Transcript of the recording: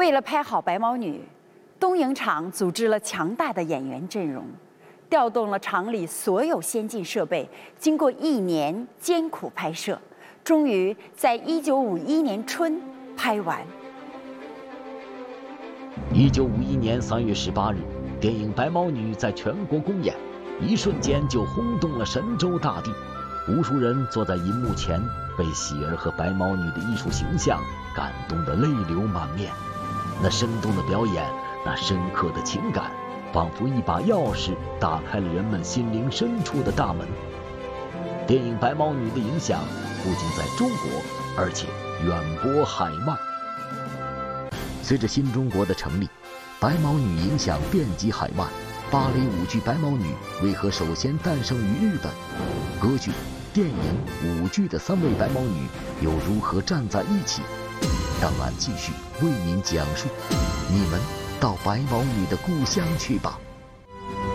为了拍好《白毛女》，东影厂组织了强大的演员阵容，调动了厂里所有先进设备，经过1年艰苦拍摄，终于在1951年春拍完。 1951年3月18日，电影《白毛女》在全国公演，一瞬间就轰动了神州大地。无数人坐在银幕前，被喜儿和白毛女的艺术形象感动得泪流满面。那生动的表演，那深刻的情感，仿佛一把钥匙打开了人们心灵深处的大门。电影《白毛女》的影响不仅在中国，而且远播海外。随着新中国的成立，白毛女影响遍及海外。芭蕾舞剧《白毛女》为何首先诞生于日本？歌剧、电影、舞剧的3位白毛女又如何站在一起？档案继续为您讲述，你们到白毛女的故乡去吧。